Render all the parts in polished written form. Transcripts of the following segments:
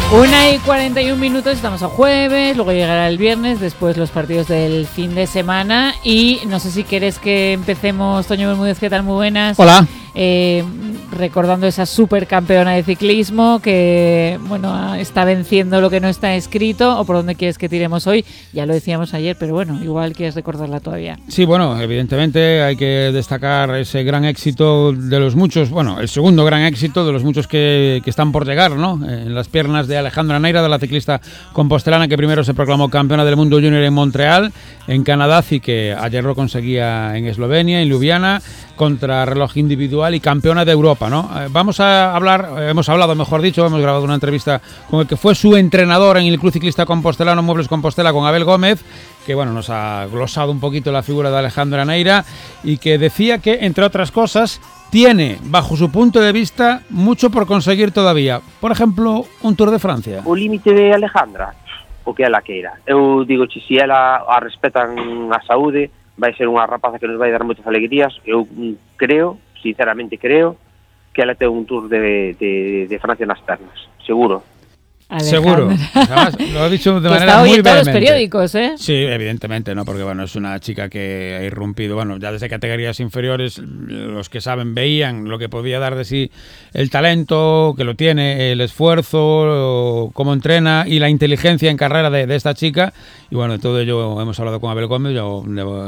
1:41, estamos a jueves, luego llegará el viernes, después los partidos del fin de semana y no sé si quieres que empecemos, Toño Bermúdez, ¿qué tal? Muy buenas. Hola. Recordando esa supercampeona de ciclismo que, bueno, está venciendo lo que no está escrito, o por dónde quieres que tiremos hoy, ya lo decíamos ayer, pero bueno, igual quieres recordarla todavía. Sí, bueno, evidentemente hay que destacar ese gran éxito de los muchos, bueno, el segundo gran éxito de los muchos que están por llegar, ¿no? En las piernas de Alejandra Neira, de la ciclista compostelana que primero se proclamó campeona del mundo junior en Montreal, en Canadá, y que ayer lo conseguía en Eslovenia, en Ljubljana, contra reloj individual y campeona de Europa, ¿no? Vamos a hablar, hemos grabado una entrevista con el que fue su entrenador en el Club Ciclista Compostelano Muebles Compostela, con Abel Gómez, que bueno, nos ha glosado un poquito la figura de Alejandra Neira y que decía que, entre otras cosas, tiene, bajo su punto de vista, mucho por conseguir todavía. Por ejemplo, un Tour de Francia. O límite de Alejandra, o que ela queira. Eu digo, se ela a respetan a saúde, vai ser unha rapaza que nos vai dar moitas alegrías. Eu creo, sinceramente creo, que ela ten un Tour de Francia nas pernas, seguro. Seguro. Además, lo ha dicho de manera muy vehemente. Está hoy en todos los periódicos, ¿eh? Sí, evidentemente, ¿no? Porque, bueno, es una chica que ha irrumpido, bueno, ya desde categorías inferiores, los que saben veían lo que podía dar de sí el talento, que lo tiene, el esfuerzo, cómo entrena y la inteligencia en carrera de esta chica. Y, bueno, de todo ello hemos hablado con Abel Gómez. Yo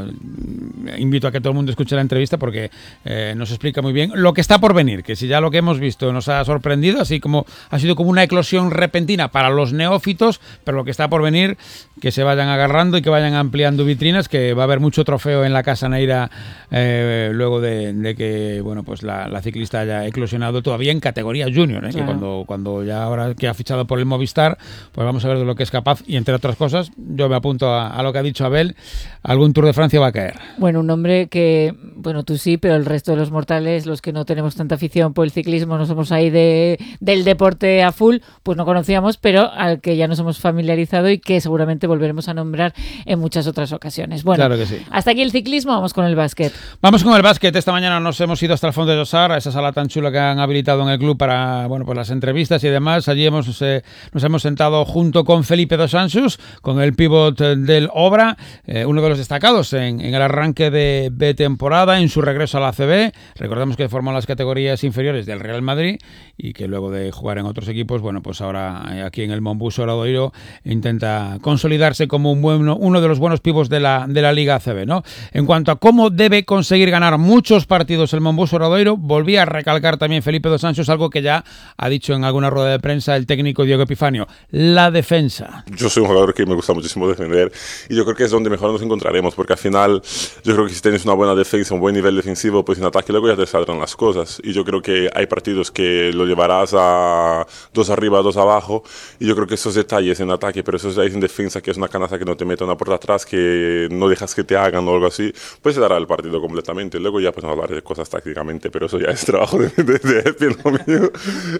invito a que todo el mundo escuche la entrevista porque nos explica muy bien lo que está por venir, que si ya lo que hemos visto nos ha sorprendido, así como ha sido como una eclosión repentina para los neófitos, pero lo que está por venir, que se vayan agarrando y que vayan ampliando vitrinas, que va a haber mucho trofeo en la Casa Neira luego de que, bueno, pues la ciclista haya eclosionado todavía en categoría junior, claro. Que cuando ya ahora que ha fichado por el Movistar, pues vamos a ver de lo que es capaz, y entre otras cosas, yo me apunto a lo que ha dicho Abel, algún Tour de Francia va a caer. Bueno, un hombre que, bueno, tú sí, pero el resto de los mortales, los que no tenemos tanta afición por el ciclismo, no somos ahí del deporte a full, pues no conocíamos, pero al que ya nos hemos familiarizado y que seguramente volveremos a nombrar en muchas otras ocasiones. Bueno, claro que sí. Hasta aquí el ciclismo, vamos con el básquet. Vamos con el básquet. Esta mañana nos hemos ido hasta el Fondo de Osar, a esa sala tan chula que han habilitado en el club para, bueno, pues las entrevistas y demás. Allí nos hemos sentado junto con Felipe dos Santos, con el pívot del Obra, uno de los destacados en el arranque de temporada, en su regreso a la ACB. Recordamos que formó las categorías inferiores del Real Madrid y que luego de jugar en otros equipos, bueno, pues ahora aquí en el Monbus Obradoiro intenta consolidarse como uno de los buenos pibos de la Liga ACB, ¿no? En cuanto a cómo debe conseguir ganar muchos partidos el Monbus Obradoiro, volvía a recalcar también Felipe dos Santos algo que ya ha dicho en alguna rueda de prensa el técnico Diego Epifanio: la defensa. Yo soy un jugador que me gusta muchísimo defender y yo creo que es donde mejor nos encontraremos, porque al final yo creo que si tienes una buena defensa, un buen nivel defensivo, pues en ataque luego ya te saldrán las cosas, y yo creo que hay partidos que lo llevarás a 2 arriba, 2 abajo, y yo creo que esos detalles en ataque, pero esos detalles en defensa, que es una canasta que no te mete una puerta atrás, que no dejas que te hagan o algo así, pues se dará el partido completamente. Luego ya pues hablar de cosas tácticamente, pero eso ya es trabajo de lo mío.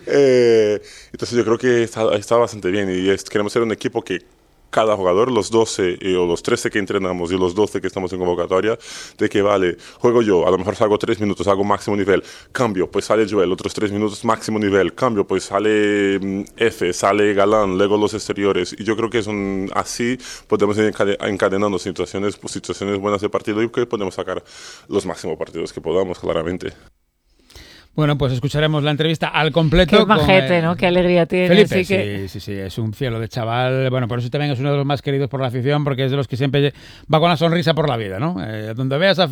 Entonces yo creo que está bastante bien, y queremos ser un equipo que cada jugador, los 12 o los 13 que entrenamos y los 12 que estamos en convocatoria, de que vale, juego yo, a lo mejor salgo 3 minutos, hago máximo nivel, cambio, pues sale Joel, otros 3 minutos máximo nivel, cambio, pues sale F, sale Galán, luego los exteriores, y yo creo que es así podemos ir encadenando situaciones buenas de partido y que podemos sacar los máximos partidos que podamos, claramente. Bueno, pues escucharemos la entrevista al completo. Qué majete, ¿no? Qué alegría tiene. Felipe, sí, es un cielo de chaval. Bueno, por eso también es uno de los más queridos por la afición, porque es de los que siempre va con la sonrisa por la vida, ¿no? Donde veas a